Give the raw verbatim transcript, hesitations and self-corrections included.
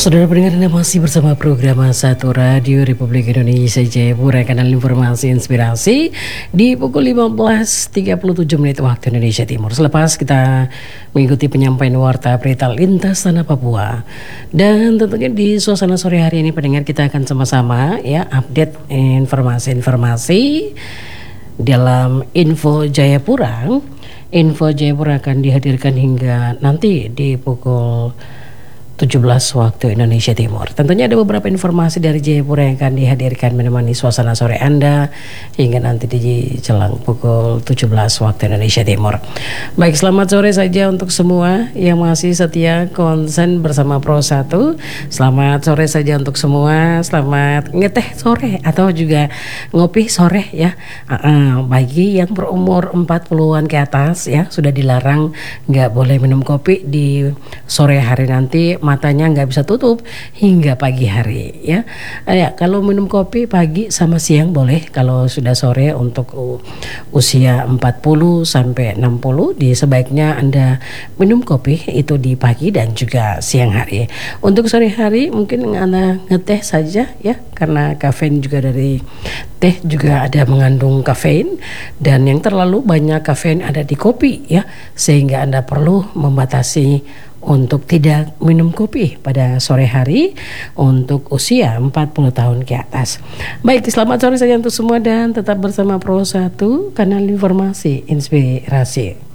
Saudara pendengar, Anda masih bersama program Satu Radio Republik Indonesia Jayapura, kanal informasi inspirasi di pukul lima belas tiga puluh tujuh menit waktu Indonesia Timur. Selepas kita mengikuti penyampaian warta berita lintas tanah Papua, dan tentunya di suasana sore hari ini pendengar, kita akan sama-sama ya update informasi-informasi dalam Info Jayapura. Info Jayapura akan dihadirkan hingga nanti di pukul tujuh belas waktu Indonesia Timur. Tentunya ada beberapa informasi dari Jayapura yang akan dihadirkan menemani suasana sore Anda hingga nanti di jelang pukul tujuh belas waktu Indonesia Timur. Baik, selamat sore saja untuk semua yang masih setia konsen bersama Pro satu. Selamat sore saja untuk semua. Selamat ngeteh sore atau juga ngopi sore ya. Uh-uh, bagi yang berumur empat puluhan ke atas ya, sudah dilarang nggak boleh minum kopi di sore hari nanti. Matanya nggak bisa tutup hingga pagi hari ya. Ya, kalau minum kopi pagi sama siang boleh. Kalau sudah sore untuk usia empat puluh sampai enam puluh, di sebaiknya Anda minum kopi itu di pagi dan juga siang hari. Untuk sore hari mungkin Anda ngeteh saja ya, karena kafein juga dari teh juga ada mengandung kafein, dan yang terlalu banyak kafein ada di kopi ya, sehingga Anda perlu membatasi untuk tidak minum kopi pada sore hari untuk usia empat puluh tahun ke atas. Baik, selamat sore saja untuk semua dan tetap bersama Pro satu, kanal informasi inspirasi.